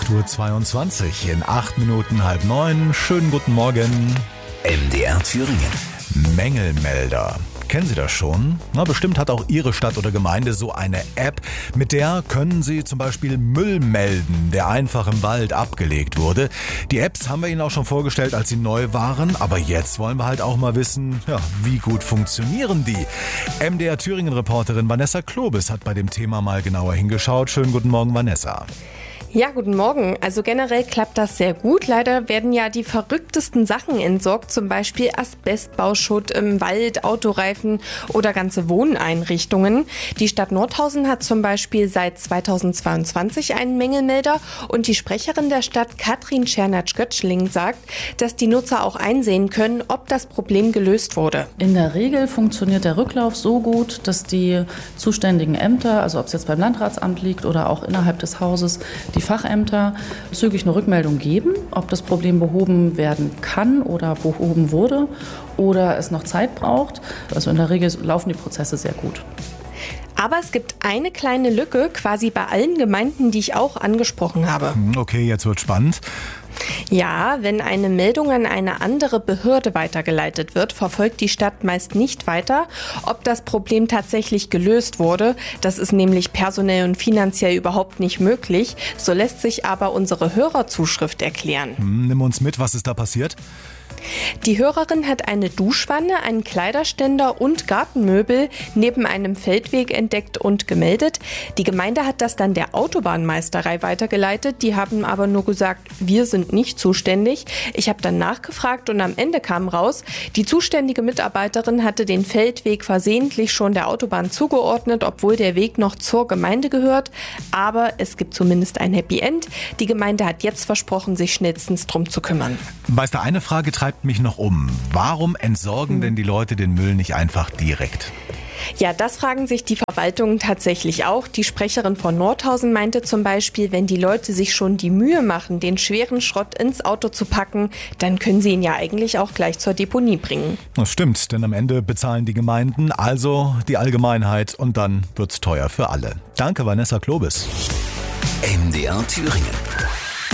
8:22 Uhr, in 8 Minuten 8:30. Schönen guten Morgen. MDR Thüringen. Mängelmelder. Kennen Sie das schon? Na, bestimmt hat auch Ihre Stadt oder Gemeinde so eine App. Mit der können Sie zum Beispiel Müll melden, der einfach im Wald abgelegt wurde. Die Apps haben wir Ihnen auch schon vorgestellt, als sie neu waren. Aber jetzt wollen wir halt auch mal wissen, wie gut funktionieren die? MDR Thüringen-Reporterin Vanessa Klobis hat bei dem Thema mal genauer hingeschaut. Schönen guten Morgen, Vanessa. Ja, guten Morgen. Also generell klappt das sehr gut. Leider werden ja die verrücktesten Sachen entsorgt, zum Beispiel Asbestbauschutt im Wald, Autoreifen oder ganze Wohneinrichtungen. Die Stadt Nordhausen hat zum Beispiel seit 2022 einen Mängelmelder und die Sprecherin der Stadt, Katrin Czernatsch-Göttschling, sagt, dass die Nutzer auch einsehen können, ob das Problem gelöst wurde. In der Regel funktioniert der Rücklauf so gut, dass die zuständigen Ämter, also ob es jetzt beim Landratsamt liegt oder auch innerhalb des Hauses, die Fachämter zügig eine Rückmeldung geben, ob das Problem behoben werden kann oder behoben wurde oder es noch Zeit braucht. Also in der Regel laufen die Prozesse sehr gut. Aber es gibt eine kleine Lücke, quasi bei allen Gemeinden, die ich auch angesprochen habe. Okay, jetzt wird spannend. Ja, wenn eine Meldung an eine andere Behörde weitergeleitet wird, verfolgt die Stadt meist nicht weiter, ob das Problem tatsächlich gelöst wurde. Das ist nämlich personell und finanziell überhaupt nicht möglich. So lässt sich aber unsere Hörerzuschrift erklären. Nimm uns mit, was ist da passiert? Die Hörerin hat eine Duschwanne, einen Kleiderständer und Gartenmöbel neben einem Feldweg entdeckt und gemeldet. Die Gemeinde hat das dann der Autobahnmeisterei weitergeleitet. Die haben aber nur gesagt, wir sind nicht zuständig. Ich habe dann nachgefragt und am Ende kam raus, die zuständige Mitarbeiterin hatte den Feldweg versehentlich schon der Autobahn zugeordnet, obwohl der Weg noch zur Gemeinde gehört. Aber es gibt zumindest ein Happy End. Die Gemeinde hat jetzt versprochen, sich schnellstens drum zu kümmern. Weißt du, eine Frage treibt mich noch um. Warum entsorgen denn die Leute den Müll nicht einfach direkt? Ja, das fragen sich die Verwaltungen tatsächlich auch. Die Sprecherin von Nordhausen meinte zum Beispiel, wenn die Leute sich schon die Mühe machen, den schweren Schrott ins Auto zu packen, dann können sie ihn ja eigentlich auch gleich zur Deponie bringen. Das stimmt, denn am Ende bezahlen die Gemeinden, also die Allgemeinheit, und dann wird's teuer für alle. Danke, Vanessa Klobis. MDR Thüringen.